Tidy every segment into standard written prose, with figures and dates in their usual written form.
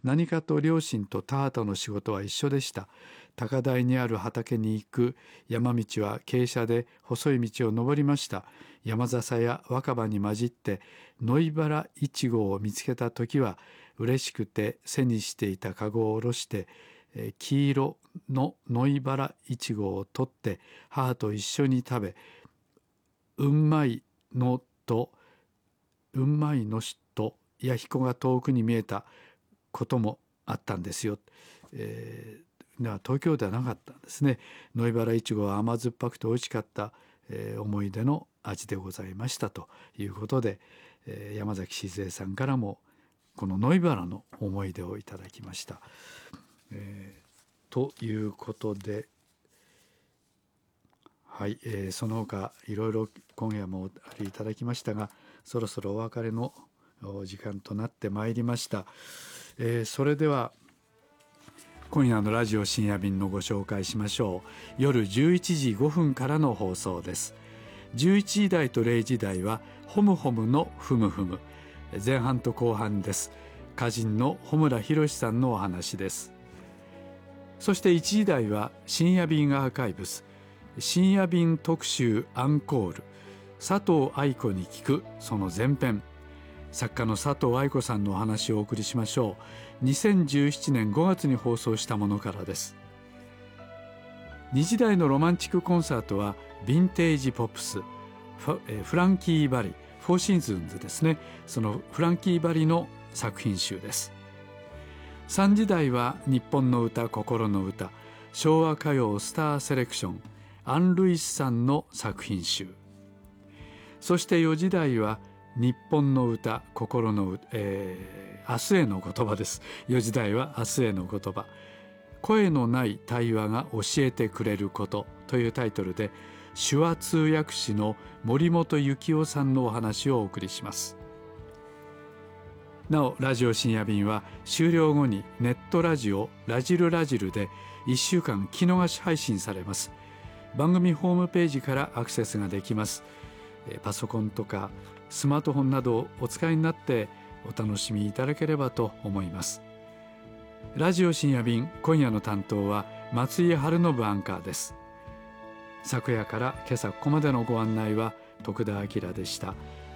何かと両親と田畑の仕事は一緒でした。高台にある畑に行く山道は傾斜で細い道を登りました。山笹や若葉に混じってノイバライチゴを見つけた時は嬉しくて背にしていたかごを下ろして黄色のノイバライチゴを取って母と一緒に食べ、うんまいのと弥彦が遠くに見えたこともあったんですよ。東京ではなかったんですね。ノイバライチゴは甘酸っぱくて美味しかった、思い出の味でございましたということで、山崎静江さんからもこのノイバラの思い出をいただきました。ということで、はい、その他いろいろ今夜もおありいただきましたが、そろそろお別れの時間となってまいりました。それでは今夜のラジオ深夜便のご紹介しましょう。夜11時5分からの放送です。11時台と0時台はホムホムのふむふむ、前半と後半です。歌人の穂村弘さんのお話です。そして1時台は深夜便アーカイブス、深夜便特集アンコール、佐藤愛子に聞くその前編、作家の佐藤愛子さんのお話をお送りしましょう。2017年5月に放送したものからです。2時台のロマンチックコンサートはヴィンテージポップス、フランキー・バリ、フォーシーズンズですね。そのフランキー・バリの作品集です。3時台は日本の歌、心の歌、昭和歌謡スターセレクション、アン・ルイスさんの作品集。そして4時台は日本の歌、心の歌、明日への言葉です。4時台は明日への言葉、声のない対話が教えてくれることというタイトルで、手話通訳士の森本幸雄さんのお話をお送りします。なおラジオ深夜便は終了後にネットラジオラジルラジルで1週間聞き逃し配信されます。番組ホームページからアクセスができます。パソコンとかスマートフォンなどをお使いになってお楽しみいただければと思います。ラジオ深夜便、今夜の担当は松井春信アンカーです。昨夜から今朝ここまでのご案内は徳田明でした。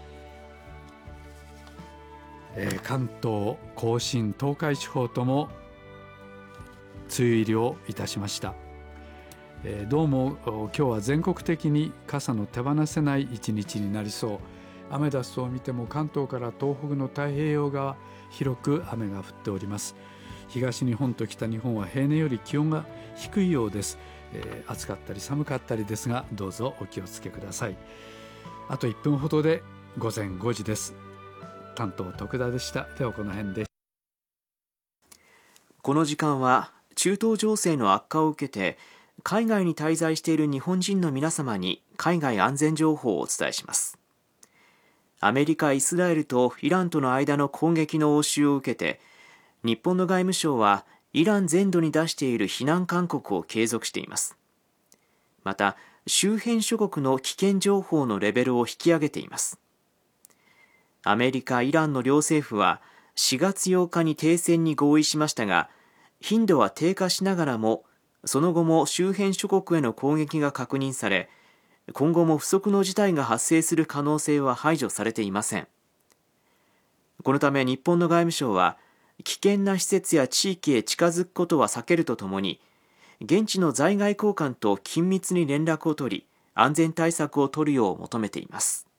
関東甲信東海地方とも梅雨入りをいたしました。どうも今日は全国的に傘の手放せない一日になりそう。アメダスを見ても関東から東北の太平洋側、広く雨が降っております。東日本と北日本は平年より気温が低いようです。暑かったり寒かったりですが、どうぞお気をつけください。あと1分ほどで午前5時です。担当徳田でした。ではこの辺で。 この時間は中東情勢の悪化を受けて海外に滞在している日本人の皆様に海外安全情報をお伝えします。アメリカ、イスラエルとイランとの間の攻撃の応酬を受けて、日本の外務省はイラン全土に出している避難勧告を継続しています。また、周辺諸国の危険情報のレベルを引き上げています。アメリカ、イランの両政府は4月8日に停戦に合意しましたが、頻度は低下しながらも、その後も周辺諸国への攻撃が確認され、今後も不測の事態が発生する可能性は排除されていません。このため日本の外務省は、危険な施設や地域へ近づくことは避けるとともに、現地の在外公館と緊密に連絡を取り、安全対策を取るよう求めています。